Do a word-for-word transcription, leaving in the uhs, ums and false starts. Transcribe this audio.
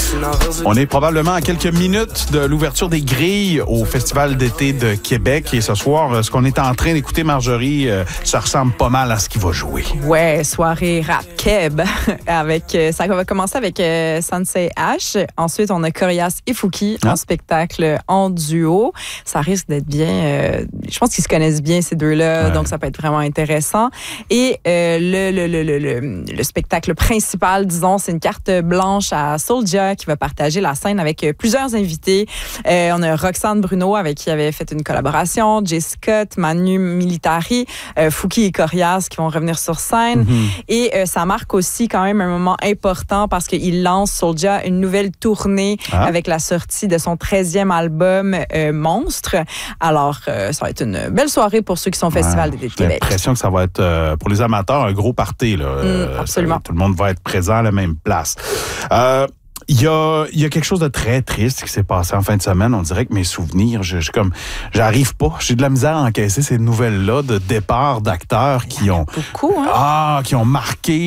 On est probablement à quelques minutes de l'ouverture des grilles au Festival d'été de Québec. Et ce soir, ce qu'on est en train d'écouter, Marjorie, euh, ça ressemble pas mal à ce qui va jouer. Ouais, soirée rap keb. avec, ça va commencer avec euh, Sensei Ash. Ensuite, on a Corias et Fouki ah. en spectacle en duo. Ça risque d'être bien... Euh, je pense qu'ils se connaissent bien, ces deux-là. Ouais. Donc, ça peut être vraiment intéressant. Et euh, le, le, le, le, le, le spectacle principal, disons, c'est une carte blanche à Soulja qui va partager la scène avec plusieurs invités. Euh, on a Roxane Bruno avec qui avait fait une collaboration, Jay Scott, Manu Militari, euh, Fouki et Corias qui vont revenir sur scène. Mm-hmm. Et euh, ça marque aussi quand même un moment important parce qu'il lance Soulja une nouvelle tournée ah. avec la sortie de son treizième album euh, Monstre. Alors, euh, ça va être une belle soirée pour ceux qui sont au Festival d'été de Québec. J'ai l'impression que ça va être, euh, pour les amateurs, un gros party. Là. Mm, absolument. Ça, tout le monde va être présent à la même place. Euh, Il y a, il y a quelque chose de très triste qui s'est passé en fin de semaine. On dirait que mes souvenirs, je, je comme, j'arrive pas. J'ai de la misère à encaisser ces nouvelles-là de départ d'acteurs qui ont, beaucoup, hein? ah, qui ont marqué